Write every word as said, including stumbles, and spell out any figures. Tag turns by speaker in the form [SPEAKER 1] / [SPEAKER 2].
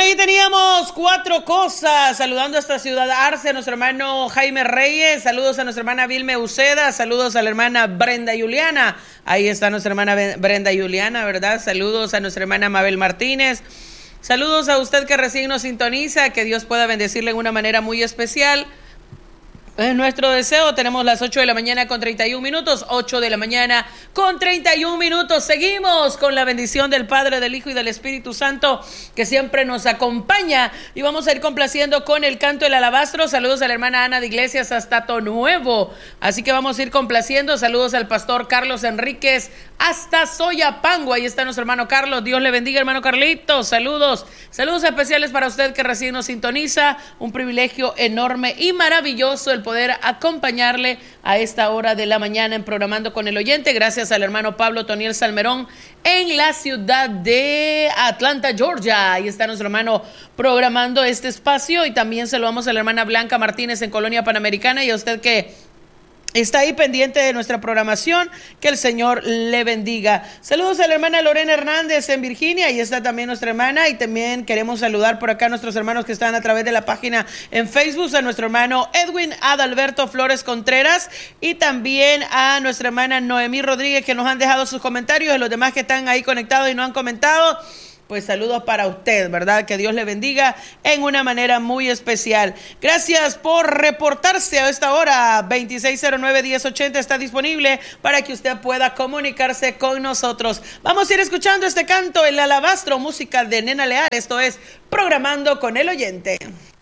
[SPEAKER 1] ahí teníamos cuatro cosas. Saludando hasta Ciudad Arce a nuestro hermano Jaime Reyes. Saludos a nuestra hermana Vilme Uceda. Saludos a la hermana Brenda Juliana. Ahí está nuestra hermana Brenda Juliana, ¿verdad? Saludos a nuestra hermana Mabel Martínez. Saludos a usted que recién nos sintoniza. Que Dios pueda bendecirle en una manera muy especial. Es nuestro deseo. Tenemos las ocho de la mañana con treinta y un minutos. ocho de la mañana con treinta y un minutos. Seguimos con la bendición del Padre, del Hijo y del Espíritu Santo, que siempre nos acompaña. Y vamos a ir complaciendo con el canto del alabastro. Saludos a la hermana Ana de Iglesias hasta Tonuevo. Así que vamos a ir complaciendo. Saludos al pastor Carlos Enríquez hasta Soyapango. Ahí está nuestro hermano Carlos. Dios le bendiga, hermano Carlitos. Saludos. Saludos especiales para usted que recién nos sintoniza. Un privilegio enorme y maravilloso el poder acompañarle a esta hora de la mañana en Programando con el Oyente. Gracias al hermano Pablo Toniel Salmerón en la ciudad de Atlanta, Georgia. Ahí está nuestro hermano programando este espacio, y también saludamos a la hermana Blanca Martínez en Colonia Panamericana, y a usted que está ahí pendiente de nuestra programación, que el Señor le bendiga. Saludos a la hermana Lorena Hernández en Virginia, ahí está también nuestra hermana, y también queremos saludar por acá a nuestros hermanos que están a través de la página en Facebook, a nuestro hermano Edwin Adalberto Flores Contreras, y también a nuestra hermana Noemí Rodríguez, que nos han dejado sus comentarios, y los demás que están ahí conectados y no han comentado. Pues saludos para usted, ¿verdad? Que Dios le bendiga en una manera muy especial. Gracias por reportarse a esta hora. veintiséis cero nueve, diez ochenta está disponible para que usted pueda comunicarse con nosotros. Vamos a ir escuchando este canto, el alabastro, música de Nena Leal. Esto es Programando con el Oyente.